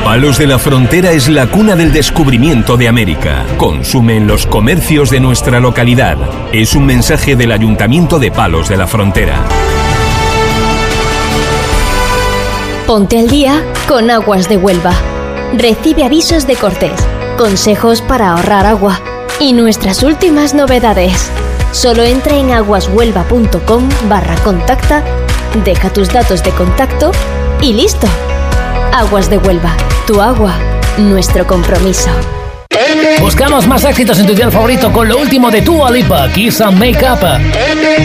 Palos de la Frontera es la cuna del descubrimiento de América. Consume en los comercios de nuestra localidad. Es un mensaje del Ayuntamiento de Palos de la Frontera. Ponte al día con Aguas de Huelva. Recibe avisos de cortes, consejos para ahorrar agua y nuestras últimas novedades. Solo entra en aguashuelva.com/contacta, deja tus datos de contacto y listo. Aguas de Huelva, tu agua, nuestro compromiso. Buscamos más éxitos en tu dial favorito con lo último de Dua Lipa, Kiss and Make Up.